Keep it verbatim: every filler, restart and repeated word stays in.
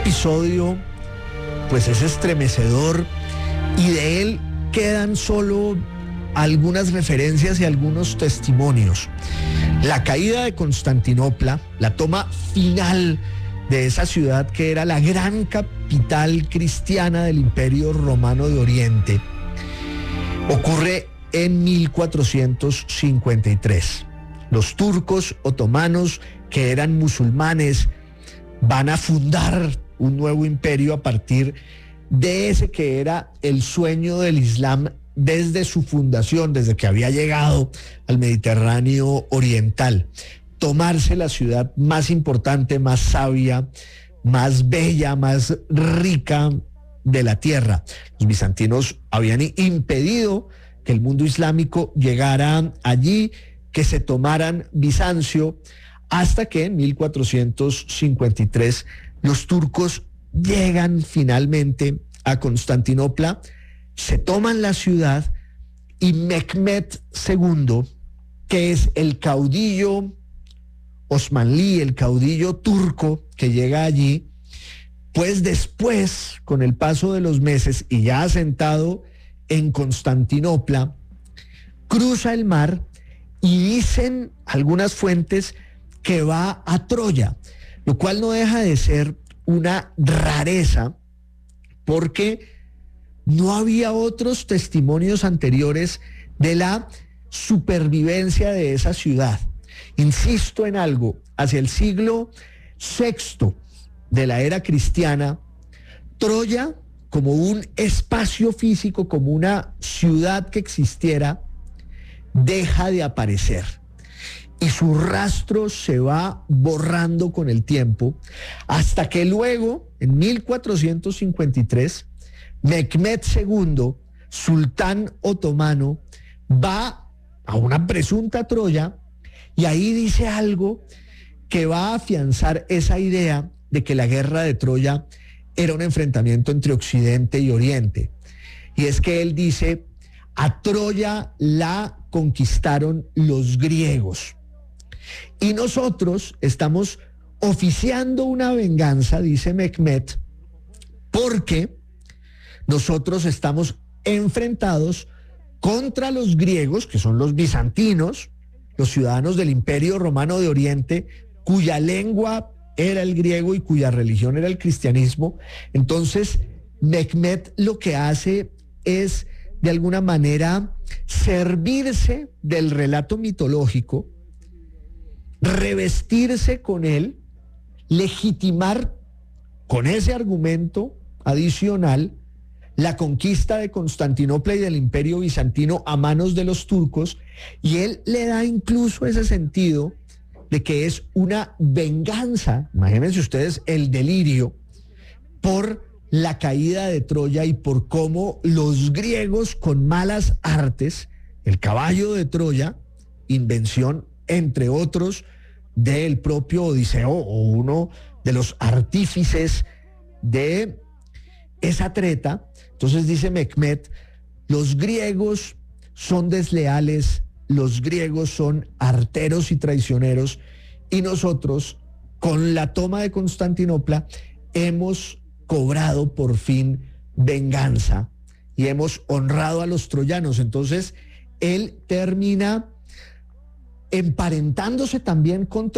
episodio pues es estremecedor y de él quedan solo algunas referencias y algunos testimonios. La caída de Constantinopla, la toma final de esa ciudad que era la gran capital cristiana del Imperio Romano de Oriente, ocurre en mil cuatrocientos cincuenta y tres. Los turcos otomanos, que eran musulmanes, van a fundar un nuevo imperio a partir de ese que era el sueño del Islam desde su fundación, desde que había llegado al Mediterráneo oriental. Tomarse la ciudad más importante, más sabia, más bella, más rica de la tierra. Los bizantinos habían impedido que el mundo islámico llegara allí, que se tomaran Bizancio, hasta que en mil cuatrocientos cincuenta y tres los turcos llegan finalmente a Constantinopla, se toman la ciudad y Mehmed segundo, que es el caudillo osmanlí, el caudillo turco que llega allí, pues después, con el paso de los meses y ya asentado en Constantinopla, cruza el mar y dicen algunas fuentes que va a Troya, lo cual no deja de ser una rareza porque no había otros testimonios anteriores de la supervivencia de esa ciudad. Insisto en algo, hacia el siglo sexto de la era cristiana, Troya, como un espacio físico, como una ciudad que existiera, deja de aparecer. Y su rastro se va borrando con el tiempo, hasta que luego, en mil cuatrocientos cincuenta y tres, Mehmed segundo, sultán otomano, va a una presunta Troya y ahí dice algo que va a afianzar esa idea de que la guerra de Troya era un enfrentamiento entre Occidente y Oriente. Y es que él dice: a Troya la conquistaron los griegos. Y nosotros estamos oficiando una venganza, dice Mehmed, porque nosotros estamos enfrentados contra los griegos, que son los bizantinos, los ciudadanos del Imperio Romano de Oriente, cuya lengua era el griego y cuya religión era el cristianismo. Entonces, Mehmed lo que hace es, de alguna manera, servirse del relato mitológico, revestirse con él, legitimar con ese argumento adicional la conquista de Constantinopla y del Imperio Bizantino a manos de los turcos, y él le da incluso ese sentido de que es una venganza, imagínense ustedes el delirio, por la caída de Troya y por cómo los griegos con malas artes, el caballo de Troya, invención entre otros del propio Odiseo, o uno de los artífices de esa treta. Entonces dice Mehmed: los griegos son desleales, los griegos son arteros y traicioneros, y nosotros, con la toma de Constantinopla, hemos cobrado por fin venganza y hemos honrado a los troyanos. Entonces él termina emparentándose también con